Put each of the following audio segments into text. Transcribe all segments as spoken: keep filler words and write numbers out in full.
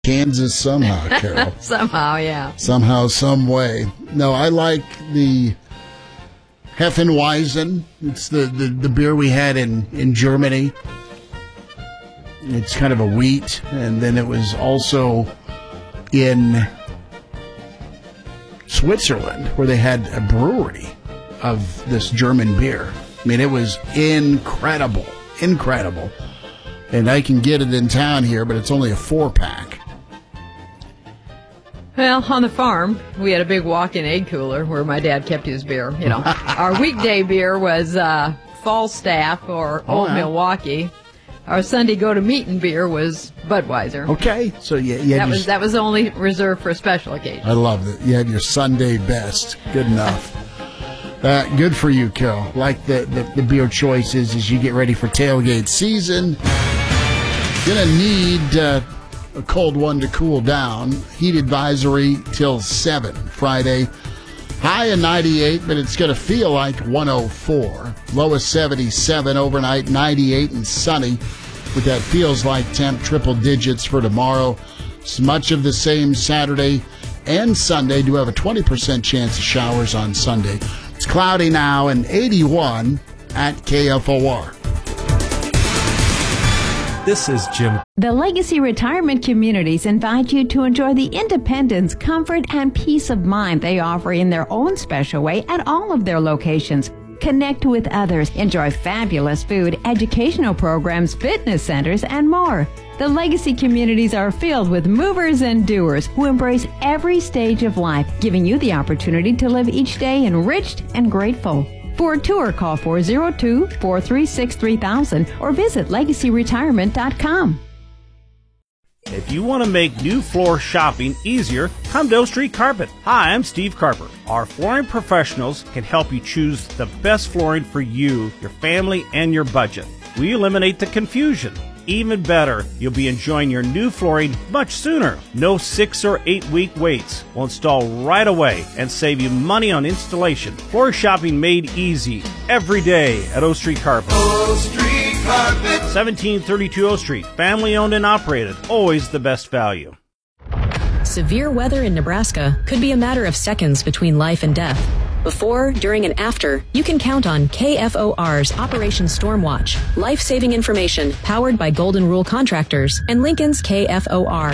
Kansas somehow, Carol. Somehow, yeah. Somehow, some way. No, I like the Hefeweizen. It's the, the, the beer we had in, in Germany. It's kind of a wheat. And then it was also in Switzerland where they had a brewery of this German beer. I mean, it was incredible. Incredible. And I can get it in town here, but it's only a four-pack. Well, on the farm, we had a big walk-in egg cooler where my dad kept his beer. You know, our weekday beer was uh, Falstaff or Oh, Old yeah. Milwaukee. Our Sunday go-to-meeting beer was Budweiser. Okay, so you, you had That your, was that was only reserved for special occasions. I love it. You had your Sunday best. Good enough. Uh, good for you, Carol. Like the, the, the beer choices as you get ready for tailgate season. Gonna need uh, a cold one to cool down. Heat advisory till seven Friday. High of ninety-eight, but it's gonna feel like one oh four. Low of seventy-seven overnight, ninety-eight and sunny. With that feels like temp triple digits for tomorrow. It's much of the same Saturday and Sunday. Do have a twenty percent chance of showers on Sunday. It's cloudy now and eighty-one at K F O R. This is Jim. The Legacy Retirement Communities invite you to enjoy the independence, comfort, and peace of mind they offer in their own special way at all of their locations. Connect with others, enjoy fabulous food, educational programs, fitness centers, and more. The Legacy Communities are filled with movers and doers who embrace every stage of life, giving you the opportunity to live each day enriched and grateful. For a tour, call four oh two, four three six, three thousand or visit legacy retirement dot com. If you want to make new floor shopping easier, come to O Street Carpet. Hi, I'm Steve Carper. Our flooring professionals can help you choose the best flooring for you, your family, and your budget. We eliminate the confusion. Even better, you'll be enjoying your new flooring much sooner. No six or eight week waits. We'll install right away and save you money on installation. Floor shopping made easy every day at O Street Carpet. O Street Carpet. seventeen thirty-two O Street. Family owned and operated. Always the best value. Severe weather in Nebraska could be a matter of seconds between life and death. Before, during, and after, you can count on K F O R's Operation Stormwatch, life-saving information powered by Golden Rule Contractors and Lincoln's K F O R.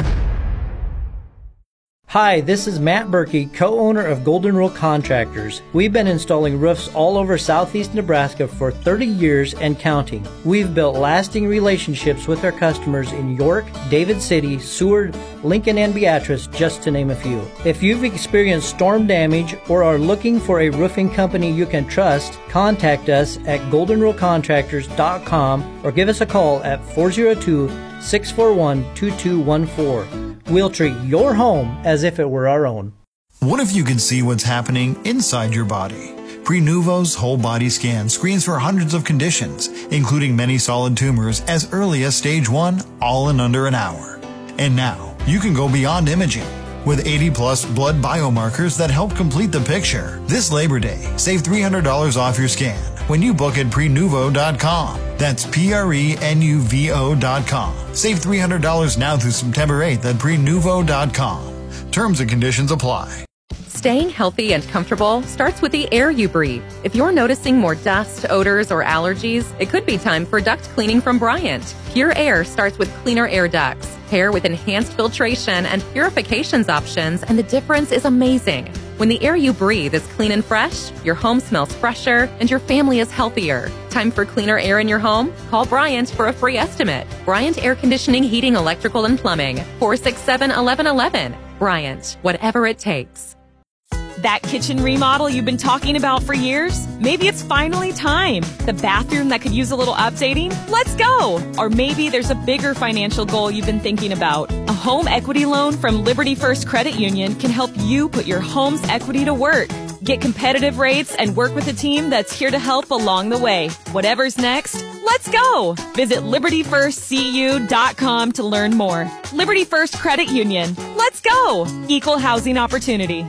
Hi, this is Matt Berkey, co-owner of Golden Rule Contractors. We've been installing roofs all over southeast Nebraska for thirty years and counting. We've built lasting relationships with our customers in York, David City, Seward, Lincoln, and Beatrice, just to name a few. If you've experienced storm damage or are looking for a roofing company you can trust, contact us at golden rule contractors dot com or give us a call at four oh two, six four one, two two one four. We'll treat your home as if it were our own. What if you could see what's happening inside your body? Prenuvo's whole body scan screens for hundreds of conditions, including many solid tumors as early as stage one, all in under an hour. And now, you can go beyond imaging. With eighty plus blood biomarkers that help complete the picture. This Labor Day, save three hundred dollars off your scan when you book at prenuvo dot com. That's P R E N U V O dot com. Save three hundred dollars now through September eighth at prenuvo dot com. Terms and conditions apply. Staying healthy and comfortable starts with the air you breathe. If you're noticing more dust, odors, or allergies, it could be time for duct cleaning from Bryant. Pure Air starts with cleaner air ducts. Pair with enhanced filtration and purifications options, and the difference is amazing. When the air you breathe is clean and fresh, your home smells fresher, and your family is healthier. Time for cleaner air in your home? Call Bryant for a free estimate. Bryant Air Conditioning, Heating, Electrical, and Plumbing. four six seven, one one one one. Bryant, whatever it takes. That kitchen remodel you've been talking about for years? Maybe it's finally time. The bathroom that could use a little updating? Let's go! Or maybe there's a bigger financial goal you've been thinking about. A home equity loan from Liberty First Credit Union can help you put your home's equity to work. Get competitive rates and work with a team that's here to help along the way. Whatever's next, let's go! Visit liberty first c u dot com to learn more. Liberty First Credit Union. Let's go! Equal housing opportunity.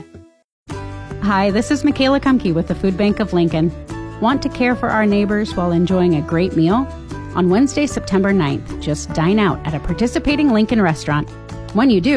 Hi, this is Michaela Kumke with the Food Bank of Lincoln. Want to care for our neighbors while enjoying a great meal? On Wednesday, September ninth, just dine out at a participating Lincoln restaurant. When you do,